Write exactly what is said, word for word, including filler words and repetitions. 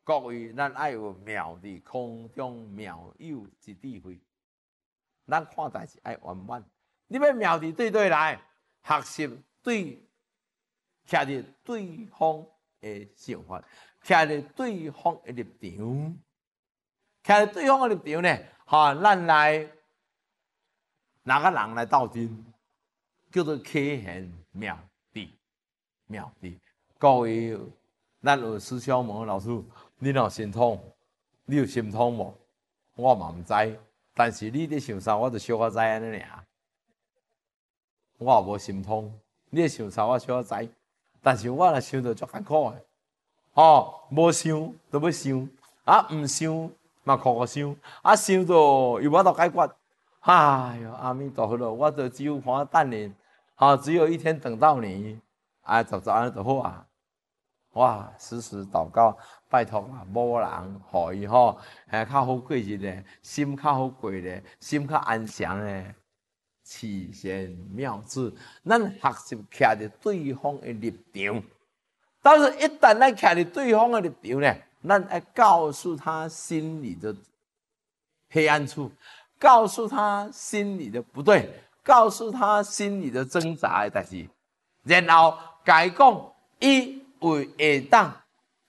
各位，咱爱有妙伫空中妙有之智慧。咱看代志爱圆满。你要妙伫对对来，学习对，徛伫对方的想法，徛伫对方的立场，徛伫对方的立场呢？哈，咱来哪个人来斗阵，叫做启现妙智，妙智。各位，咱有师兄问老师。你若心痛，你有心痛无？我嘛唔知，但是你咧想啥，我就小可知安尼尔。我也无心痛，你咧想啥，我小可知。但是我若想到足艰苦的，哦，无想就要想，啊，唔想嘛苦苦想，啊，想到又无法度解决。哎呦，阿弥陀佛咯，我就只有看等你，好、哦，只有一天等到你，哎，就就安尼就好啊。哇，时时祷告，拜托啊，某人互伊吼，诶，较好过日咧，心较好过咧，心较安详咧，启现妙智。咱学习徛伫对方的立场，但是一旦咱徛伫对方的立场呢，咱要告诉他心里的黑暗处，告诉他心里的不对，告诉他心里的挣扎的代志，然后甲伊讲伊。为会当